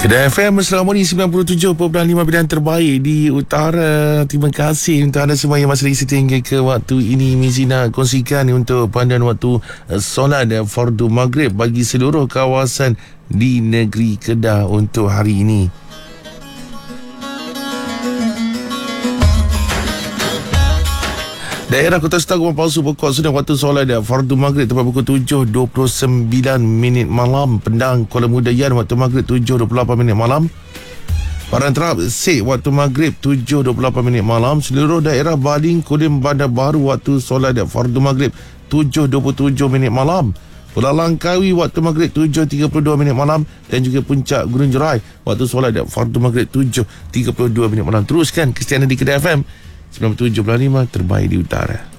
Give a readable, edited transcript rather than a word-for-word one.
Kedah FM Selama ni 97.5 pilihan terbaik di utara. Terima kasih untuk anda semua yang masih setia hingga ke waktu ini. Mizina kongsikan untuk panduan waktu solat fardu maghrib bagi seluruh kawasan di negeri Kedah untuk hari ini. Daerah Kota Setangkuban palsu pokok sudah waktu solat fardu maghrib tepat pukul 7.29 malam. Pendang Kuala Mudayan waktu maghrib 7.28 malam. Paran Terap Sek waktu maghrib 7.28 malam. Seluruh daerah Baling Kulim Bandar Baru waktu solat fardu maghrib 7.27 malam. Pulau Langkawi waktu maghrib 7.32 malam. Dan juga Puncak Gunung Jerai waktu solat fardu maghrib 7.32 malam. Teruskan kesetiaan di Kedah FM 97.5 terbaik di utara.